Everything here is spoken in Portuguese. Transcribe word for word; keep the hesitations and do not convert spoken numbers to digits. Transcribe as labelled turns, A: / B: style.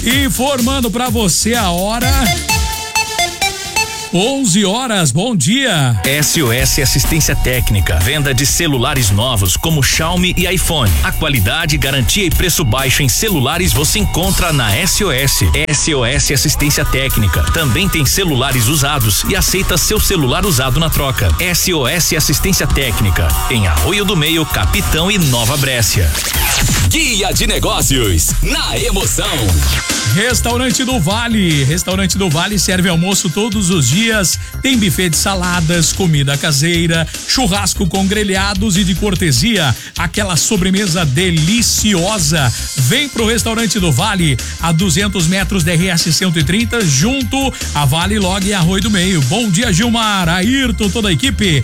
A: Informando pra você a hora. onze horas, bom dia.
B: S O S Assistência Técnica, venda de celulares novos como Xiaomi e iPhone. A qualidade, garantia e preço baixo em celulares você encontra na S O S. S O S Assistência Técnica também tem celulares usados e aceita seu celular usado na troca. S O S Assistência Técnica, em Arroio do Meio, Capitão e Nova Brécia.
C: Guia de Negócios, na Emoção.
A: Restaurante do Vale. Restaurante do Vale serve almoço todos os dias. Tem buffet de saladas, comida caseira, churrasco com grelhados e de cortesia, aquela sobremesa deliciosa. Vem pro Restaurante do Vale, a duzentos metros da R S cento e trinta, junto a Vale Log e Arroio do Meio. Bom dia, Gilmar, Ayrton, toda a equipe.